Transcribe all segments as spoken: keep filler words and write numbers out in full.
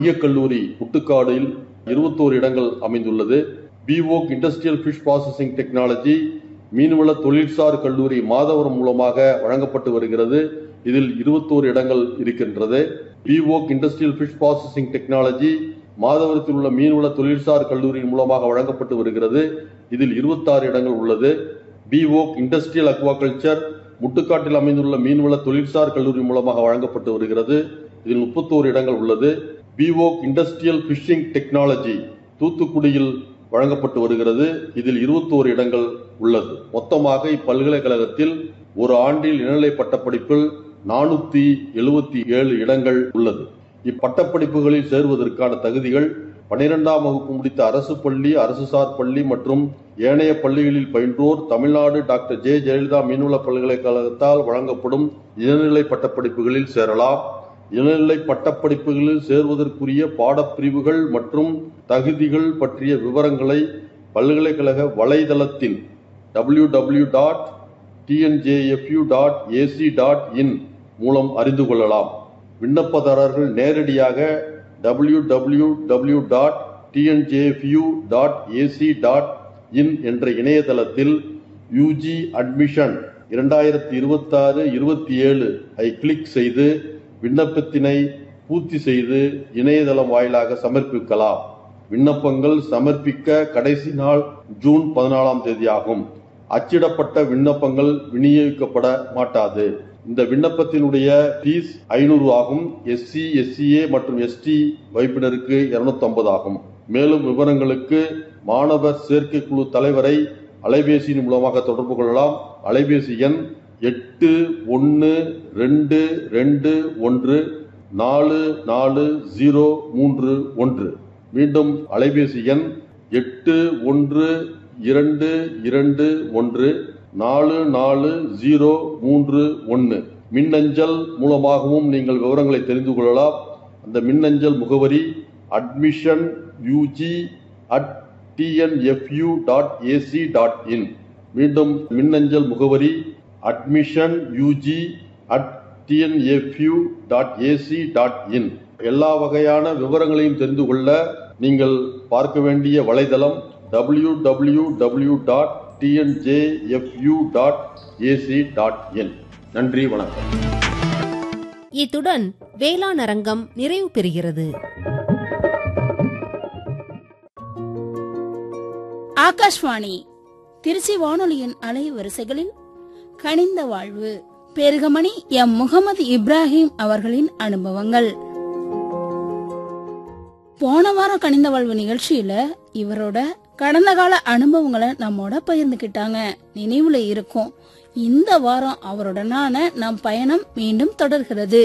கல்லூரி முட்டுக்காடில் இருபத்தோரு இடங்கள் அமைந்துள்ளது. பிஓக் இண்டஸ்ட்ரியல் ஃபிஷ் ப்ராசஸிங் டெக்னாலஜி மீன்வள தொழில்சார் கல்லூரி மாதவரம் மூலமாக வழங்கப்பட்டு வருகிறது. இதில் இருபத்தோரு இடங்கள் இருக்கின்றது. பிஓக் இண்டஸ்ட்ரியல் ஃபிஷ் ப்ராசஸிங் டெக்னாலஜி மாதவரத்தில் உள்ள மீன்வள தொழில்சார் கல்லூரியின் மூலமாக வழங்கப்பட்டு வருகிறது. இதில் இருபத்தாறு இடங்கள் உள்ளது. பிஓக் இண்டஸ்ட்ரியல் அக்வாகல்ச்சர் முட்டுக்காட்டில் அமைந்துள்ள மீன்வள தொழில்சார் கல்லூரி மூலமாக வழங்கப்பட்டு வருகிறது. இதில் முப்பத்தோரு இடங்கள் உள்ளது. பிஓக் இண்டஸ்ட்ரியல் ஃபிஷிங் டெக்னாலஜி தூத்துக்குடியில் வழங்கப்பட்டு வருகிறது. இதில் இருபத்தோரு இடங்கள் உள்ளது. மொத்தமாக இப்பல்கலைக்கழகத்தில் ஒரு ஆண்டில் இளநிலை பட்டப்படிப்பில் நானூத்தி எழுபத்தி ஏழு இடங்கள் உள்ளது. இப்பட்டப்படிப்புகளில் சேருவதற்கான தகுதிகள் பனிரெண்டாம் வகுப்பு முடித்த அரசு பள்ளி, அரசு சார் பள்ளி மற்றும் ஏனைய பள்ளிகளில் பயின்றோர் தமிழ்நாடு டாக்டர் ஜே ஜெயலலிதா மீன்வள பல்கலைக்கழகத்தால் வழங்கப்படும் இளநிலை பட்டப்படிப்புகளில் சேரலாம். இளநிலை பட்டப்படிப்புகளில் சேர்வதற்குரிய பாடப்பிரிவுகள் மற்றும் தகுதிகள் பற்றிய விவரங்களை பல்கலைக்கழக வலைதளத்தில் W W W dot T N J F U dot A C dot in மூலம் அறிந்து கொள்ளலாம். விண்ணப்பதாரர்கள் நேரடியாக W W W dot T N J F U dot A C dot in என்ற இணையதளத்தில் யூஜி அட்மிஷன் இரண்டாயிரத்தி இருபத்தி ஆறு இருபத்தி ஏழு ஐ கிளிக் செய்து விண்ணப்பத்தினை பூர்த்தி செய்து இணையதளம் வாயிலாக சமர்ப்பிக்கலாம். விண்ணப்பங்கள் சமர்ப்பிக்க கடைசி நாள் ஜூன் பதினாலாம் தேதி ஆகும். அச்சிடப்பட்ட விண்ணப்பங்கள் விநியோகிக்கப்பட மாட்டாது. இந்த விண்ணப்பத்தினுடைய ஃபீஸ் ஐநூறு ஆகும். எஸ்சி எஸ்சிஏ மற்றும் எஸ்டி வகுப்பினருக்கு இருநூத்தி ஐம்பது ஆகும். மேலும் விவரங்களுக்கு மாணவர் சேர்க்கை குழு தலைவரை அலைபேசியின் மூலமாக தொடர்பு கொள்ளலாம். அலைபேசி எண் எட்டு ஒன்று ரெண்டு ரெண்டு ஒன்று நாலு நாலு ஜீரோ மூன்று ஒன்று. மீண்டும் அலைபேசி எண் எட்டு ஒன்று இரண்டு இரண்டு ஒன்று நாலு நாலு ஜீரோ மூன்று ஒன்று. மின்னஞ்சல் மூலமாகவும் நீங்கள் விவரங்களை தெரிந்து கொள்ளலாம். அந்த மின்னஞ்சல் முகவரி admission UG at TNFU dot AC dot in. மீண்டும் மின்னஞ்சல் முகவரி admission UG at TNFU dot AC dot in. எல்லா வகையான விவரங்களையும் தெரிந்து கொள்ள நீங்கள் பார்க்க வேண்டிய வலைதளம் W W W dot T N J F U dot A C dot in. நன்றி, வணக்கம். இத்துடன் வேளாண் அரங்கம் நிறைவு பெறுகிறது. ஆகாஷ்வாணி திருச்சி வானொலியின் அலைவரிசைகளில் கனிந்த வாழ்வு பெருகமணி எம் முகமது இப்ராஹிம் அவர்களின் அனுபவங்கள். போன வாரம் கனிந்த வாழ்வு நிகழ்ச்சியில இவரோட கடந்த கால அனுபவங்களை நம்மோட பகிர்ந்துகிட்டாங்க. நினைவுல இருக்கும். இந்த வாரம் அவருடனான நம் பயணம் மீண்டும் தொடர்கிறது.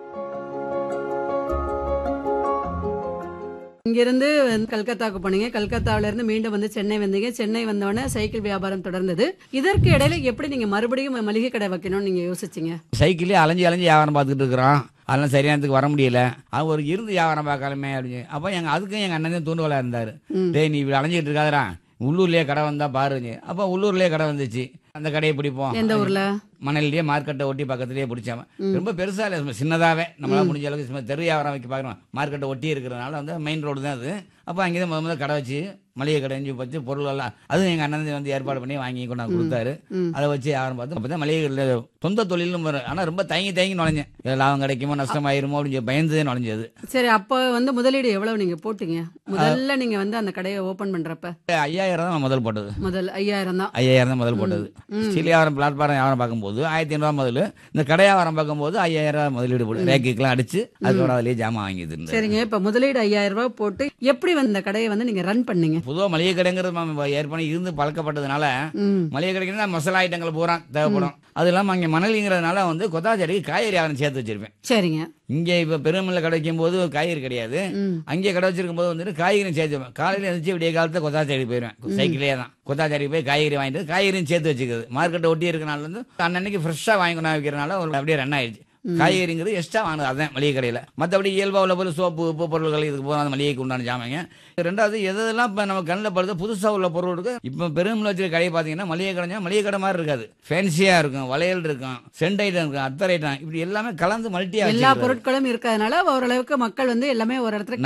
இங்கிருந்து கல்கத்தாக்கு போனீங்க. கல்கத்தாவில இருந்து மீண்டும் வந்து சென்னை வந்தீங்க. சென்னை வந்தவொடனே சைக்கிள் வியாபாரம் தொடர்ந்தது. இதற்கு இடையில எப்படி நீங்க மறுபடியும் மளிகை கடை வைக்கணும்னு நீங்க யோசிச்சீங்க? சைக்கிளே அலைஞ்சி அலைஞ்சி வியாபாரம் பார்த்துட்டு இருக்கிறோம். அதெல்லாம் சரியானதுக்கு வர முடியல. அது ஒரு இருந்து வியாபாரம் பார்க்கலாமே அப்படின்னு. அப்போ எங்க அதுக்கும் எங்க அண்ணன் தூண்டுகோலா இருந்தாரு. டேய், நீ இப்படி அலைஞ்சிட்டு இருக்காதரா, உள்ளூர்லயே கடை வந்தா பாருங்க. அப்ப உள்ளூர்லயே கடை வந்துச்சு. அந்த கடையை பிடிப்போம். எந்த ஊர்ல? மணலிலேயே மார்க்கெட்டை ஒட்டி பக்கத்துலயே பிடிச்சாம. ரொம்ப பெருசா இல்ல, சின்னதாவே நம்மளால முடிஞ்ச அளவுக்கு தெரு வியாபாரம் வைக்க பாக்குறோம். மார்க்கெட்டை ஒட்டி இருக்கிறதுனால வந்து மெயின் ரோடு தான் அது. அப்ப அங்கேதான் முத முதல்ல கடை வச்சு மளிகை கடை வச்சு பொருள் எல்லாம் அதுவும் எங்க அண்ணன் வந்து ஏற்பாடு பண்ணி வாங்கி கொண்டாந்து கொடுத்தாரு. அதை வச்சு வியாபாரம் பார்த்து அப்பதான் மளிகை கடையில் சொந்த தொழிலும் வரும். ஆனா ரொம்ப தயங்கி தயங்கி நுழைஞ்சேன். லாபம் கிடைக்குமோ நஷ்டமாயிருமோ அப்படின்னு பயந்து நுழைஞ்சது. சரி, அப்ப வந்து முதலீடு எவ்வளவு நீங்க போட்டீங்க முதல்ல நீங்க வந்து அந்த கடையை ஓபன் பண்றப்ப? ஐயாயிரம் தான் முதல் போட்டது. முதல் ஐயாயிரம் தான். ஐயாயிரம் தான் முதல் போட்டது. ஸ்டீல் வியாபாரம் பிளாட்பாரம் வியாபாரம் பார்க்கும்போது ஆயிரத்தி ஐநூறு ரூபாய் முதல். இந்த கடை வியாபாரம் பார்க்கும்போது ஐயாயிரம் ரூபாய் முதலீடு போட்டு ரேக்குலாம் அடிச்சு அதுக்கோட அதுலயே ஜாமான் வாங்கிது. சரிங்க, இப்ப முதலீடு ஐயாயிரம் ரூபாய் போட்டு எப்படி வந்து இந்த கடையை வந்து நீங்க ரன் பண்ணீங்க? பொதுவாக மளிகை கடைங்கிறது ஏற்கனவே இருந்து பழக்கப்பட்டதுனால மளிகை கடைக்கு மசாலா ஐட்டங்கள் பூரா தேவைப்படும். அது இல்லாம அங்கே மணலிங்கிறதுனால வந்து கொத்தாச்சேரிக்கு காய்கறி வியாபாரம் சேர்த்து வச்சிருப்பேன். சரிங்க. இங்கே இப்ப பெருமில்ல கடை வைக்கும் போது காய்கறி கிடையாது. அங்கே கடை வச்சிருக்கும் போது வந்துட்டு காய்கறி சேர்த்து வைப்பேன். காலையில எழுந்துச்சு விடிய காலத்துல கொத்தாச்சேரி போயிருவேன். சைக்கிளே தான் கொத்தாச்சேரிக்கு போய் காய்கறி வாங்கிட்டு காய்கறியும் சேர்த்து வச்சுக்கிறது. மார்க்கெட்டை ஒட்டி இருக்கனால வந்து அன்னன்னைக்கு ஃப்ரெஷ்ஷா வாங்கி கொண்டு வைக்கிறனால அப்படியே ரன் ஆயிடுச்சு. காய்கறிங்கிறது எக்ஸ்ட்ரா வாங்குது அதான் மளிகை கடையில். மற்றபடி இயல்பாக உள்ள பொருள் சோப்பு உப்பு பொருள்கள் இதுக்கு போகிற அந்த மளிகைக்கு உண்டான ஜாமாங்க. ரெண்டாவது எதெல்லாம் இப்போ நம்ம கண்ணில் படுது புதுசாக உள்ள பொருள் இருக்கு. இப்போ பெருமில் வச்சுருக்க கடையை பார்த்தீங்கன்னா மளிகை கடைஞ்சா மளிகை கடை மாதிரி இருக்காது. ஃபேன்சியாக இருக்கும், வளையல் இருக்கும், சென்ட் ஐட்டம் இருக்கும், அத்தர் ஐட்டம், இப்படி எல்லாமே கலந்து மல்டியாக எல்லா பொருட்களும் இருக்கிறதுனால ஓரளவுக்கு மக்கள் வந்து எல்லாமே ஒரு இடத்துல